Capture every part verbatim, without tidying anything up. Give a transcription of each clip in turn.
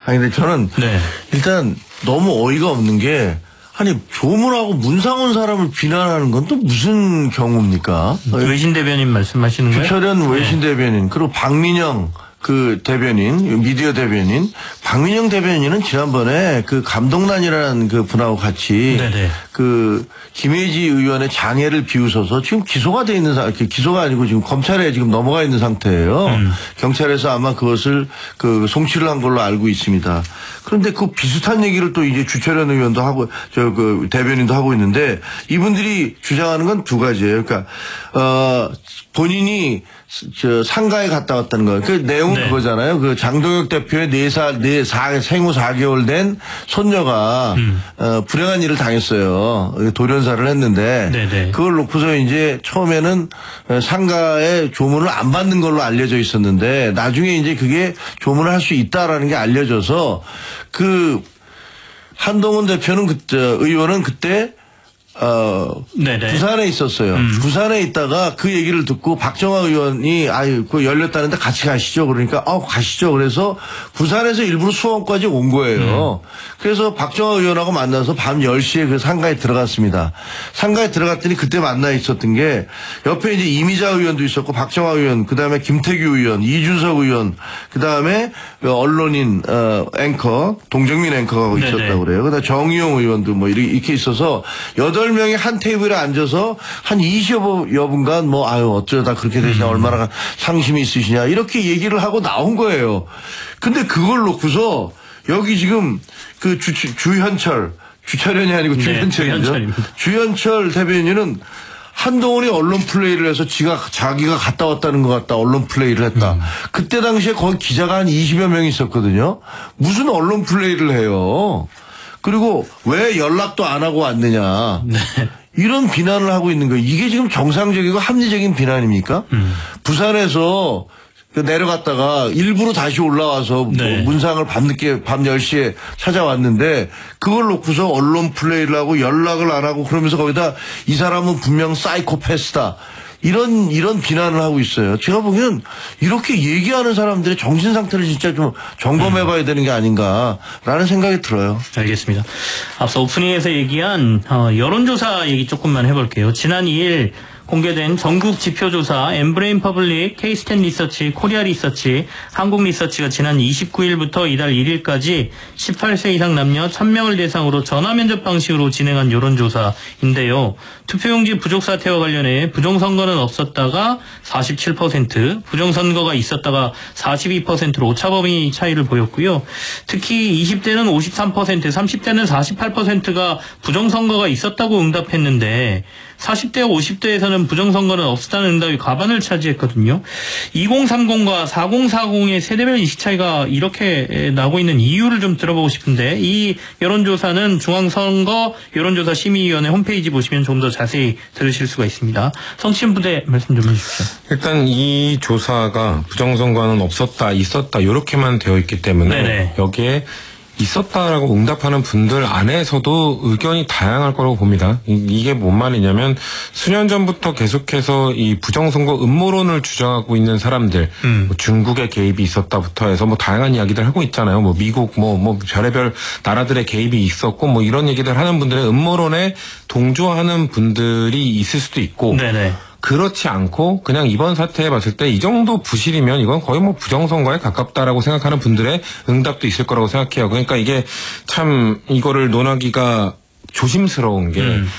아니 근데 저는 네. 일단 너무 어이가 없는 게 아니 조문하고 문상 온 사람을 비난하는 건 또 무슨 경우입니까? 외신 대변인 말씀하시는 거예요? 주철현 외신 네. 대변인 그리고 박민영 그 대변인 미디어 대변인 박민영 대변인은 지난번에 그 감동란이라는 그 분하고 같이 네네. 그 김혜지 의원의 장애를 비웃어서 지금 기소가 돼 있는 상 기소가 아니고 지금 검찰에 지금 넘어가 있는 상태예요. 음. 경찰에서 아마 그것을 그 송치를 한 걸로 알고 있습니다. 그런데 그 비슷한 얘기를 또 이제 주철현 의원도 하고 저 그 대변인도 하고 있는데 이분들이 주장하는 건 두 가지예요. 그러니까 어 본인이 저 상가에 갔다 왔다는 거예요. 그 내용은 네. 그거잖아요. 그 장동혁 대표의 네 살, 네, 사, 생후 사 개월 된 손녀가 음. 어, 불행한 일을 당했어요. 돌연사를 했는데 네네. 그걸 놓고서 이제 처음에는 상가에 조문을 안 받는 걸로 알려져 있었는데 나중에 이제 그게 조문을 할 수 있다라는 게 알려져서 그 한동훈 대표는 그때 의원은 그때 어, 네네. 부산에 있었어요. 음. 부산에 있다가 그 얘기를 듣고 박정화 의원이 아유, 그 열렸다는데 같이 가시죠. 그러니까 아, 가시죠. 그래서 부산에서 일부러 수원까지 온 거예요. 음. 그래서 박정화 의원하고 만나서 밤 열 시에 그 상가에 들어갔습니다. 상가에 들어갔더니 그때 만나 있었던 게 옆에 이제 이미자 의원도 있었고 박정화 의원, 그다음에 김태규 의원, 이준석 의원, 그다음에 언론인 어, 앵커, 동정민 앵커가 네네. 있었다고 그래요. 그다음에 정의용 의원도 뭐 이렇게 있어서 여덟 명이 한 테이블에 앉아서 한 이십여 분간 뭐 아유 어쩌다 그렇게 되시냐 음. 얼마나 상심이 있으시냐 이렇게 얘기를 하고 나온 거예요. 근데 그걸 놓고서 여기 지금 그 주, 주현철 주철현이 아니고 네, 주현철이죠. 주현철 대변인은 한동훈이 언론 플레이를 해서 지가 자기가 갔다 왔다는 것 같다. 언론 플레이를 했다. 음. 그때 당시에 거기 기자가 한 이십여 명 있었거든요. 무슨 언론 플레이를 해요. 그리고 왜 연락도 안 하고 왔느냐. 네. 이런 비난을 하고 있는 거예요. 이게 지금 정상적이고 합리적인 비난입니까? 음. 부산에서 내려갔다가 일부러 다시 올라와서 네. 뭐 문상을 밤늦게 밤 열 시에 찾아왔는데 그걸 놓고서 언론 플레이를 하고 연락을 안 하고 그러면서 거기다 이 사람은 분명 사이코패스다. 이런, 이런 비난을 하고 있어요. 제가 보기엔 이렇게 얘기하는 사람들의 정신 상태를 진짜 좀 점검해 봐야 되는 게 아닌가라는 생각이 들어요. 알겠습니다. 앞서 오프닝에서 얘기한 어, 여론조사 얘기 조금만 해볼게요. 지난 이 일 공개된 전국 지표조사 엠브레인 퍼블릭, 케이스텐 리서치, 코리아 리서치, 한국 리서치가 지난 이십구 일부터 이달 일 일까지 십팔 세 이상 남녀 천 명을 대상으로 전화 면접 방식으로 진행한 여론조사인데요. 투표용지 부족 사태와 관련해 부정선거는 없었다가 사십칠 퍼센트, 부정선거가 있었다가 사십이 퍼센트로 오차범위 차이를 보였고요. 특히 이십 대는 오십삼 퍼센트, 삼십 대는 사십팔 퍼센트가 부정선거가 있었다고 응답했는데 사십 대, 오십 대에서는 부정선거는 없었다는 응답이 과반을 차지했거든요. 이공삼공과 사공사공의 세대별 인식 차이가 이렇게 나고 있는 이유를 좀 들어보고 싶은데 이 여론조사는 중앙선거 여론조사 심의위원회 홈페이지 보시면 좀 더 자세히 들으실 수가 있습니다. 성취부대 말씀 좀 해주십시오. 일단 이 조사가 부정선거는 없었다, 있었다 이렇게만 되어 있기 때문에 네네. 여기에 있었다라고 응답하는 분들 안에서도 의견이 다양할 거라고 봅니다. 이게 뭔 말이냐면 수년 전부터 계속해서 이 부정선거 음모론을 주장하고 있는 사람들, 음. 뭐 중국의 개입이 있었다부터 해서 뭐 다양한 이야기들 하고 있잖아요. 뭐 미국, 뭐, 뭐 별의별 나라들의 개입이 있었고 뭐 이런 얘기들 하는 분들의 음모론에 동조하는 분들이 있을 수도 있고. 네네. 그렇지 않고 그냥 이번 사태에 봤을 때 이 정도 부실이면 이건 거의 뭐 부정선거에 가깝다라고 생각하는 분들의 응답도 있을 거라고 생각해요. 그러니까 이게 참 이거를 논하기가 조심스러운 게 음.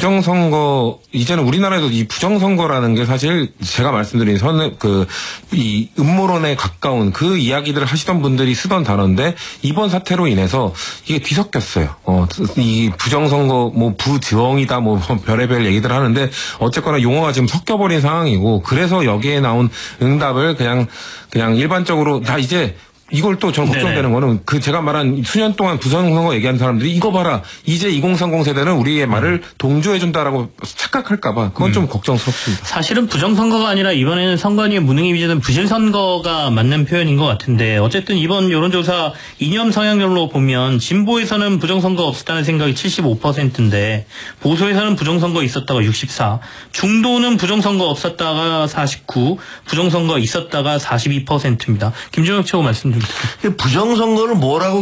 부정선거 이제는 우리나라에도 이 부정선거라는 게 사실 제가 말씀드린 선 그 이 음모론에 가까운 그 이야기들을 하시던 분들이 쓰던 단어인데 이번 사태로 인해서 이게 뒤섞였어요. 어, 이 부정선거 뭐 부정이다 뭐 별의별 얘기들 하는데 어쨌거나 용어가 지금 섞여버린 상황이고 그래서 여기에 나온 응답을 그냥 그냥 일반적으로 다 이제 이걸 또 저는 걱정되는 네네. 거는 그 제가 말한 수년 동안 부정선거 얘기하는 사람들이 이거 봐라 이제 이공삼공 세대는 우리의 말을 동조해준다라고 착각할까봐 그건 음. 좀 걱정스럽습니다. 사실은 부정선거가 아니라 이번에는 선관위의 무능이 빚어진 부실선거가 맞는 표현인 것 같은데 어쨌든 이번 여론조사 이념 성향별로 보면 진보에서는 부정선거 없었다는 생각이 칠십오 퍼센트인데 보수에서는 부정선거 있었다가 육십사, 중도는 부정선거 없었다가 사십구, 부정선거 있었다가 사십이 퍼센트입니다. 김종혁 최고 말씀 좀 부정선거를 뭐라고